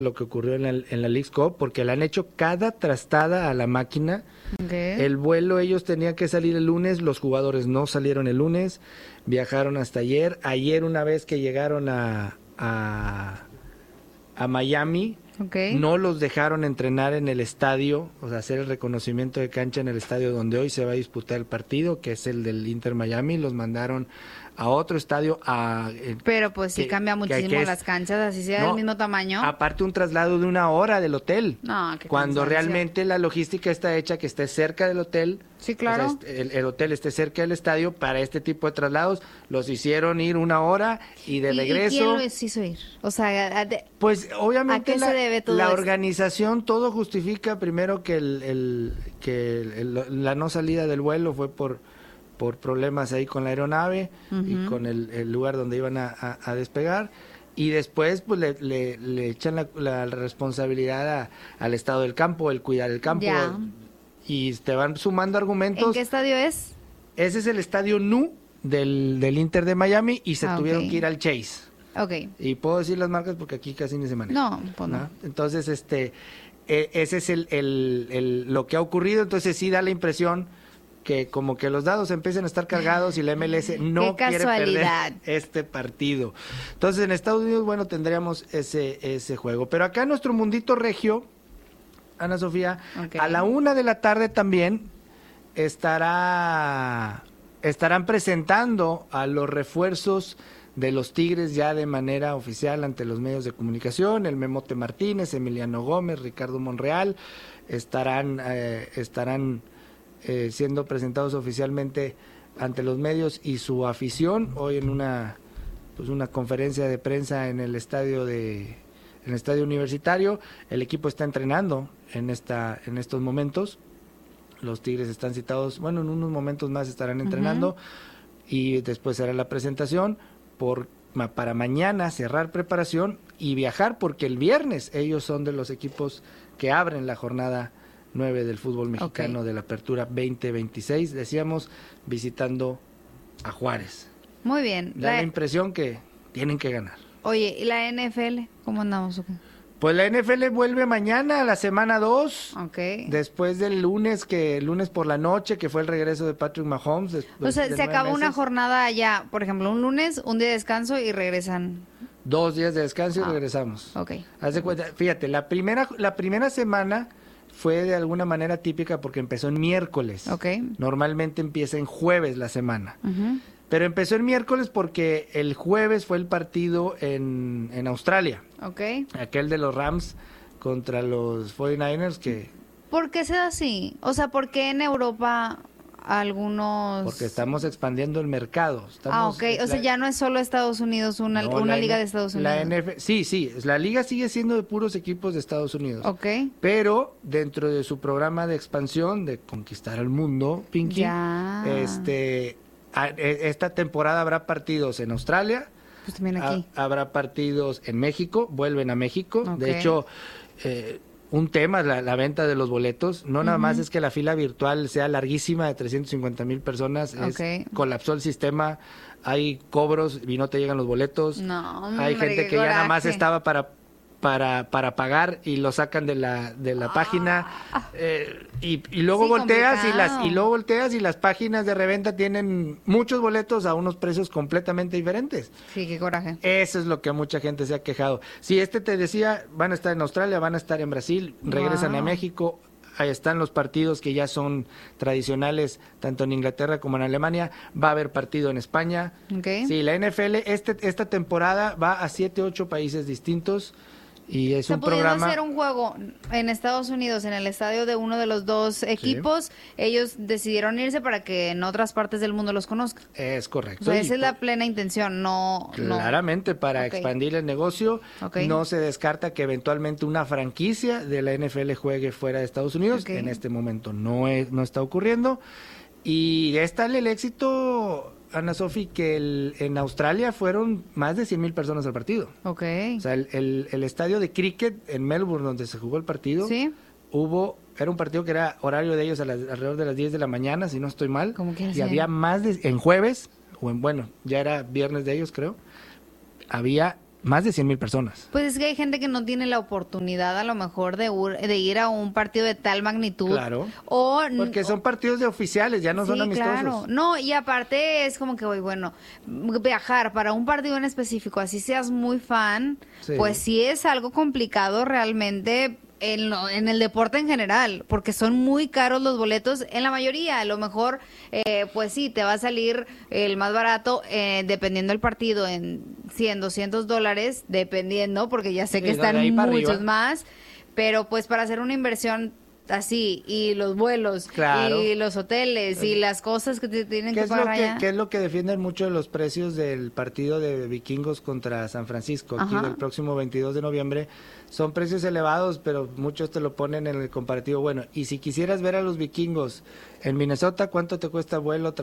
lo que ocurrió en la Leagues Cup, porque le han hecho cada trastada a la máquina. El vuelo, ellos tenían que salir el lunes, los jugadores no salieron el lunes, viajaron hasta ayer. Ayer, una vez que llegaron a Miami, no los dejaron entrenar en el estadio, o sea, hacer el reconocimiento de cancha en el estadio donde hoy se va a disputar el partido, que es el del Inter Miami. Los mandaron a otro estadio. Pero pues sí cambia muchísimo las canchas, así sea del mismo tamaño. Aparte, un traslado de 1 hora del hotel. No, qué cuando cansancio. Realmente la logística está hecha que esté cerca del hotel. Sí, claro. O sea, el hotel esté cerca del estadio para este tipo de traslados. Los hicieron ir 1 hora y de regreso. ¿Y quién los hizo ir? O sea, pues obviamente ¿a qué se debe todo la esto? organización, todo justifica primero que la no salida del vuelo fue por problemas ahí con la aeronave y con el lugar donde iban a despegar, y después pues le echan la responsabilidad al estado del campo, el cuidar el campo, y te van sumando argumentos. ¿En qué estadio es? Ese es el estadio NU del Inter de Miami, y se tuvieron que ir al Chase. Y puedo decir las marcas porque aquí casi ni se maneja. No, pues no. Entonces, ese es lo que ha ocurrido. Entonces sí da la impresión que como que los dados empiezan a estar cargados y la MLS no quiere perder este partido. Entonces en Estados Unidos, bueno, tendríamos ese juego. Pero acá en nuestro mundito regio, Ana Sofía, a la 1 de la tarde también estarán presentando a los refuerzos de los Tigres ya de manera oficial ante los medios de comunicación. El Memote Martínez, Emiliano Gómez, Ricardo Monreal estarán siendo presentados oficialmente ante los medios y su afición hoy en una conferencia de prensa en el estadio universitario. El equipo está entrenando en estos momentos. Los Tigres están citados, bueno, en unos momentos más estarán entrenando y después será la presentación para mañana cerrar preparación y viajar, porque el viernes ellos son de los equipos que abren la jornada 9 del fútbol mexicano de la Apertura 2026, decíamos, visitando a Juárez. Muy bien. Da la impresión que tienen que ganar. Oye, ¿y la NFL? ¿Cómo andamos? Pues la NFL vuelve mañana a la semana 2, después del lunes por la noche, que fue el regreso de Patrick Mahomes. O sea, se acabó una jornada ya, por ejemplo, un lunes, un día de descanso y regresan. 2 días de descanso y regresamos. Haz de cuenta, fíjate, la primera semana fue de alguna manera típica porque empezó en miércoles. Normalmente empieza en jueves la semana. Pero empezó el miércoles porque el jueves fue el partido en Australia. Aquel de los Rams contra los 49ers que... ¿Por qué se da así? O sea, ¿por qué en Europa algunos...? Porque estamos expandiendo el mercado. O sea, ya no es solo Estados Unidos, una liga de Estados Unidos. Sí, la liga sigue siendo de puros equipos de Estados Unidos. Pero dentro de su programa de expansión, de conquistar al mundo, Pinky, esta temporada habrá partidos en Australia, pues también aquí. Habrá partidos en México, vuelven a México. De hecho, un tema, la venta de los boletos, no nada más es que la fila virtual sea larguísima de 350,000 personas, colapsó el sistema, hay cobros y no te llegan los boletos, hay gente que ya nada más estaba para pagar y lo sacan de la página, y luego volteas y las páginas de reventa tienen muchos boletos a unos precios completamente diferentes. Sí, qué coraje. Eso es lo que mucha gente se ha quejado. Sí, te decía, van a estar en Australia, van a estar en Brasil, regresan a México. Ahí están los partidos que ya son tradicionales, tanto en Inglaterra como en Alemania. Va a haber partido en España. Sí, la NFL esta temporada va a 7, 8 países distintos. Y es un programa. Hacer un juego en Estados Unidos, en el estadio de uno de los dos equipos, ellos decidieron irse para que en otras partes del mundo los conozcan. Es correcto. O sea, esa es la plena intención, Claramente, para expandir el negocio, no se descarta que eventualmente una franquicia de la NFL juegue fuera de Estados Unidos. En este momento no está ocurriendo. Y está el éxito, Ana Sofi, que en Australia fueron más de 100,000 personas al partido. O sea, el estadio de cricket en Melbourne, donde se jugó el partido, era un partido que era horario de ellos alrededor de las 10 de la mañana, si no estoy mal. Y había más en jueves, ya era viernes de ellos, creo, había más de 100,000 personas. Pues es que hay gente que no tiene la oportunidad a lo mejor de ir a un partido de tal magnitud. Claro. Porque son partidos de oficiales, ya no son amistosos. Claro. No, y aparte es como que, bueno, viajar para un partido en específico, así seas muy fan, pues sí es algo complicado realmente en el deporte en general, porque son muy caros los boletos en la mayoría. A lo mejor, pues sí, te va a salir el más barato, dependiendo del partido, en $100, $200, dependiendo, porque ya sé que están muchos más, pero pues para hacer una inversión así, y los vuelos, y los hoteles, y las cosas que te tienen que pagar allá. ¿Qué es lo que defienden mucho de los precios del partido de Vikingos contra San Francisco, aquí del próximo 22 de noviembre? Son precios elevados, pero muchos te lo ponen en el comparativo. Bueno, y si quisieras ver a los Vikingos en Minnesota, ¿cuánto te cuesta vuelo,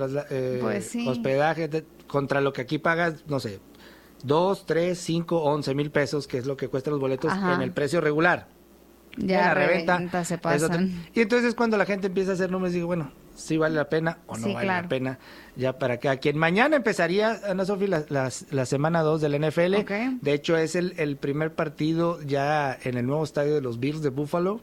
hospedaje, contra lo que aquí pagas, no sé, 2, 3, 5, 11 mil pesos, que es lo que cuestan los boletos en el precio regular? Ya la reventa se pasan. Y entonces cuando la gente empieza a hacer números, digo, bueno, sí vale la pena o no vale la pena, ya para cada quien. Mañana empezaría, Ana Sofía, la semana 2 del NFL. De hecho, es el primer partido ya en el nuevo estadio de los Bills de Buffalo,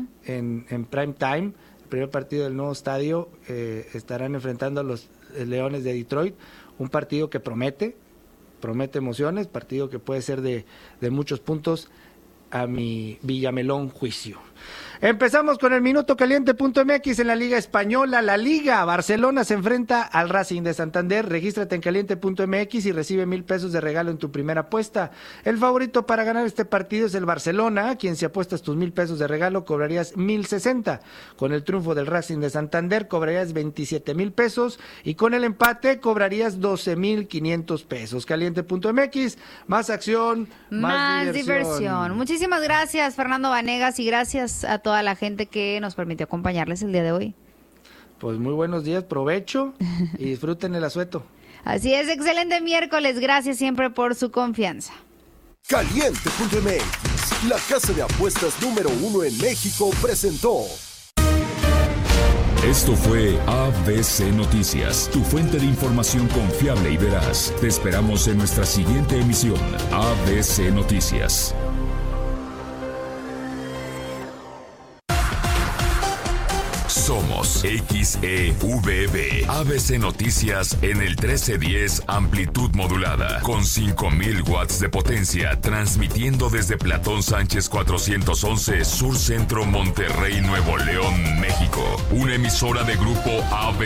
en prime time. El primer partido del nuevo estadio, estarán enfrentando a los Leones de Detroit, un partido que promete emociones, partido que puede ser de muchos puntos, a mi Villamelón juicio. Empezamos con el Minuto Caliente.mx en la Liga Española. La Liga Barcelona se enfrenta al Racing de Santander. Regístrate en Caliente.mx y recibe 1,000 pesos de regalo en tu primera apuesta. El favorito para ganar este partido es el Barcelona, quien si apuestas tus 1,000 pesos de regalo cobrarías 1,060. Con el triunfo del Racing de Santander cobrarías 27,000 pesos y con el empate cobrarías 12,500 pesos. Caliente.mx, más acción, más diversión. Muchísimas gracias, Fernando Vanegas, y gracias a toda la gente que nos permitió acompañarles el día de hoy. Pues muy buenos días, provecho y disfruten el asueto. Así es, excelente miércoles, gracias siempre por su confianza. Caliente.mx, la casa de apuestas número 1 en México, presentó. Esto fue ABC Noticias, tu fuente de información confiable y veraz. Te esperamos en nuestra siguiente emisión, ABC Noticias. Somos XEVB, ABC Noticias en el 1310 amplitud modulada, con 5,000 watts de potencia, transmitiendo desde Platón Sánchez 411, Sur Centro, Monterrey, Nuevo León, México. Una emisora de Grupo ABC.